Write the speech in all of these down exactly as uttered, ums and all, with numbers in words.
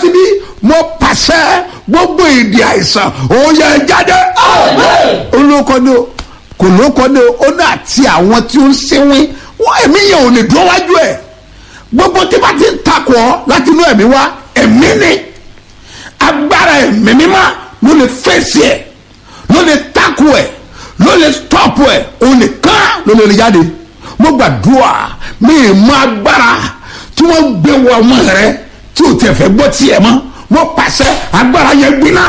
síbí mo pàṣẹ gbogbo ìdí àìsàn ó yẹ jáde. olóko ni o kò lóko ni o ó ní àti àwọn tí ó ń sẹ́wìn wọ́n ẹ̀mí yẹn ò lè dúró wájú ẹ̀ gbogbo tí bá ti ń takò ọ́ láti inú ẹ̀mí wá ẹ̀mí ni agbára ẹ̀mí mímọ́ ló lè fèsì ẹ̀ ló lè takò ẹ̀ ló lè stọ́pù ẹ̀ òun nìkan ló lè jáde. mo gbàdúrà mi ì mọ agbára tí wọ́n gbé wọ ọmọ rẹ tí o tẹ̀ fẹ́ gbọ́ tiẹ̀ mọ́ mo pàṣẹ agbára yẹn gbiná.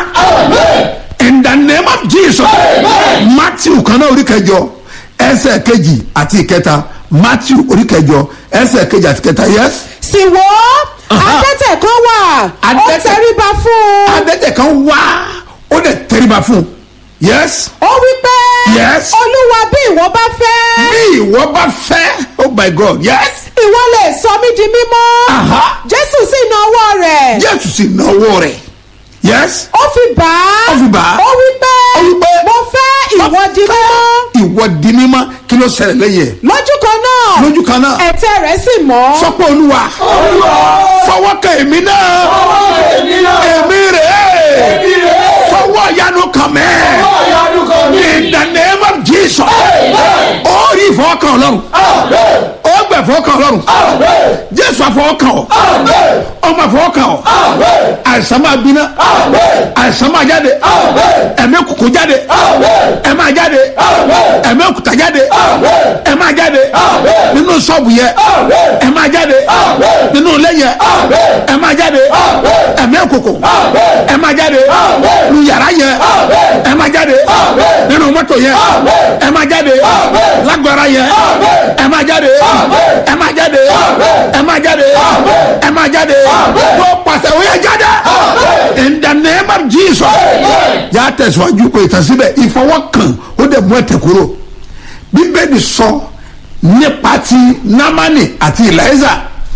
in the name of Jesus. Matthew kan náà orí kẹjọ ẹsẹ̀ kejì àti ìkẹta Matthew orí kẹjọ ẹsẹ̀ kejì àti ìkẹta yes. sì wò adẹ́tẹ̀ kan wà ó tẹríba fún un. adẹ́tẹ̀ kan wà ó dẹ̀ tẹríba fún un yes. ó wí pé yes. olúwa bí ìwọ bá fẹ́. bí ìwọ bá fẹ́ oh my God yes. ìwọ lè sọ mí di mímọ́. jésù sì na ọwọ́ rẹ̀. jésù sì na ọwọ́ rẹ̀ yes. ó fi bà á. ó fi bà á. ó wí pé ó wí pé mo fẹ́ ìwọ di mímọ́. ìwọ di mímọ́ kí ló ṣẹlẹ̀ lẹ́yìn ẹ̀. lójú kan náà. lójú kan náà. ẹ̀tẹ̀ rẹ̀ sì mọ́. sọ pé olúwa. olúwa. fọwọ́ kan èmi náà. fọwọ́ kan èmi náà. èmi rẹ̀. èmi rẹ̀. fọwọ́ yanu kan mẹ́. fọwọ́ yanu kan mi. in the name of Jesus. Amen. ó rí ìfọwọ́kàn ọlọ́run. Amen. ó gbẹ ìfọwọ́kàn ọlọ́run. Amen. jésù àfọwọ́kàn ọ. Amen. ọmọ àfọwọ́kàn ọ. Amen. àìsàn máa gbiná. Amen. àìsàn máa jáde. Amen. ẹ̀mí kòkó jáde. Amen. ẹ máa jáde. Amen. ẹ̀mí òkúta jáde. Amen. ẹ máa jáde. Amen. nínú ṣọ́ọ̀bù yẹ. Amen. ẹ máa jáde. Amen. nínú ilé yẹ. Amen. ẹ máa jáde. Amen. ẹ̀mí òkòkò. Amen. ẹ máa jáde. Amen. nínú yàrá yẹ. Amen. ẹ máa jáde. Amen. nínú mọ́tò yẹ. Amen. ẹ máa jáde. Amen. lágbára yẹ. Amen. ẹ máa jáde. Amen. ẹ máa jáde. Amen. ẹ máa jáde. Amen. ẹ máa jáde. Amen. wọ́n pàṣẹ ó yẹ jáde. Amen. in the name of Jesus. Amen. yà á tẹ̀síwájú kò ìtàn síbẹ̀ ìfọwọ́kàn ó dẹ̀ mú ẹ̀tẹ̀ kúrò bíbélì sọ nípa ti námánì àti ìlàísà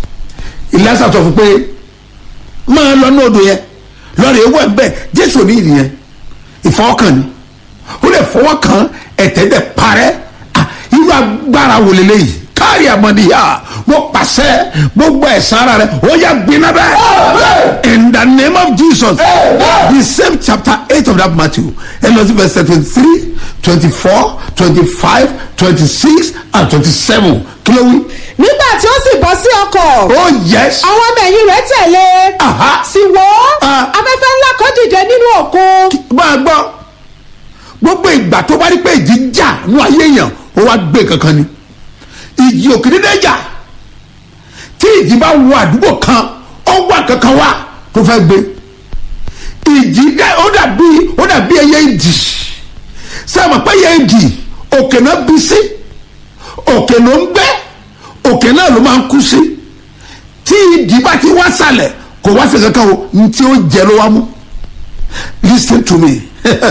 ìlàísà sọ fún pé máa lọ ní odò yẹn lọ́rọ̀ ewu ẹ̀ bẹ́ẹ̀ jésù ní ìrìn yẹn ìfọwọ́kàn ni ó lè fọwọ́kàn ẹ̀tẹ̀ dẹ̀ parẹ́ irú agbára wò lélẹ́yìí káàrí àmọ́nìyà mo pàṣẹ gbogbo ẹ̀sán ara rẹ̀ ó yà gbiná bẹ́ẹ̀. in the name of Jesus. the same chapter eight of that Matthew ẹ lọ sí verse twenty-three twenty-four twenty-five twenty-six and twenty-seven kí ló wí. nígbà tí ó sì bọ́ sí ọkọ̀. oh yes. àwọn ọmọ ẹ̀yìn rẹ̀ tẹ̀lé. Aha. sì wò Ah. afẹ́fẹ́ ńlá kan dìde nínú òkun. máa gbọ́ gbogbo ìgbà tó bá rí pé ìjì jà nínú ayé èèyàn ó wá gbé kankan ni ìjì òkè dídé jà tí ìjì bá wọ àdúgbò kan ó wà kankan wá tó fẹ́ gbé ìjì dẹ ó dàbí ó dàbí ẹyẹ ìjì sẹ́wọ̀n pé ẹyẹ ìjì òkè náà bí sí òkè ló ń gbé òkè náà ló máa ń kú sí tí ìjì bá ti wá sàlẹ̀ kò wá sí kankan o ní tí ó jẹ ló wá mú listen to me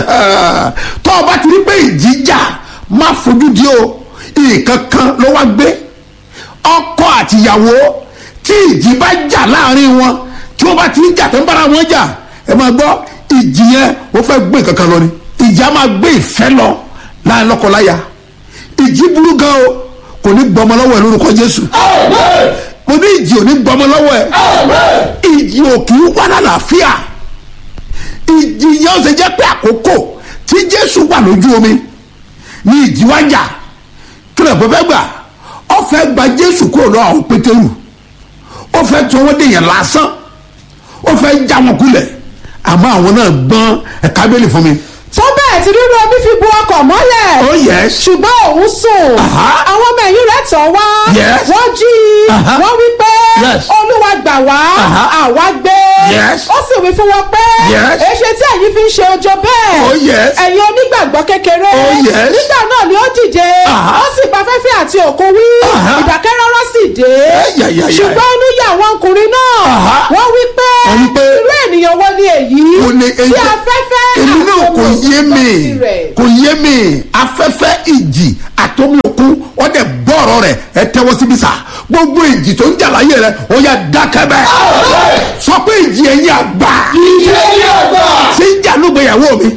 tó o bá ti rí pé ìjì jà má fojú di o nǹkan kan ló wá gbé ọkọ àtìyàwó tí ìjì bá jà láàrin wọn tí wọ́n bá ti ń jà tó ń bára wọn jà ẹ máa gbọ́ ìjì yẹn ó fẹ́ gbé nǹkan kan lọ ni ìjì á máa gbé ìfẹ́ lọ láàrin lọ́kọláya ìjì burú gan o kò ní gbọmọ lọ́wọ́ ẹ lórúkọ Jésù mo ní ìjì ò ní gbọmọ lọ́wọ́ ẹ ìjì ò kì í wá lálàáfíà ìjì yẹn ó ṣe jẹ́ pé àkókò tí Jésù wà lójú omi ní ìjì wá jà kílẹ̀ bó fẹ́ gbà ó fẹ́ gba Jésù kúrò lọ́wọ́ àwọn Pétérù ó fẹ́ tí wọ́n dèèyàn lásán ó fẹ́ já wọn kulẹ̀ àmọ́ àwọn náà gbọ́n ẹ̀ka bẹ́ẹ̀lì fún mi. tó bẹ́ẹ̀ tí rírú omi fi bu ọkọ̀ mọ́lẹ̀. oh yes. ṣùgbọ́n òun sùn. àwọn ọmọ ẹ̀yìn rẹ̀ tọ̀ wá. yes. wọ́n jí i. wọ́n wí pé yes. Olúwa gbà wá. àwa gbé. yes. ó sì wí fún wọn pé. yes. èṣe tí ẹ̀yin fi ń ṣe ojo bẹ́ẹ̀. oh yes. ẹ̀yin onígbàgbọ́ kékeré. oh yes. nígbà náà ni ó dìde. ó sì bá fẹ́fẹ́ àti òkun wí. ìdákẹ́rọ́rọ́ sì dé. ṣùgbọ́n inú yà àwọn ọkùnrin náà. wọ́n wí pé irú ènìyàn wo ni èyí. tí afẹ́fẹ́ èmi náà kò yé mi kò yé mi afẹ́fẹ́ ìjì àtọ́mi òkun wọ́n dẹ̀ bọ́ọ̀rọ̀ rẹ̀ ẹ tẹ́wọ́ síbi sá gbogbo ìjì tó ń jà láyé rẹ̀ ó yà dákẹ́ bẹ́ẹ̀ sọ pé ìjì ẹ̀yìn àgbà ìjì ẹ̀yìn àgbà tí ń jà lóògbéyàwó mi